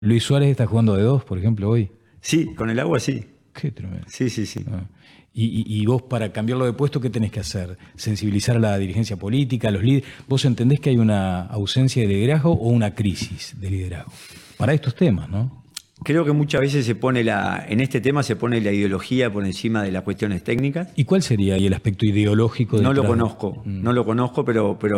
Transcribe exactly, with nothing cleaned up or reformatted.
Luis Suárez está jugando de dos, por ejemplo, hoy. Sí, con el agua sí. Qué tremendo. Sí, sí, sí. Ah. Y, y, y vos, para cambiarlo de puesto, ¿qué tenés que hacer? ¿Sensibilizar a la dirigencia política, a los líderes? ¿Vos entendés que hay una ausencia de liderazgo o una crisis de liderazgo? Para estos temas, ¿no? Creo que muchas veces se pone la, en este tema se pone la ideología por encima de las cuestiones técnicas. ¿Y cuál sería ahí el aspecto ideológico? No lo detrás? conozco, Mm. no lo conozco, pero, pero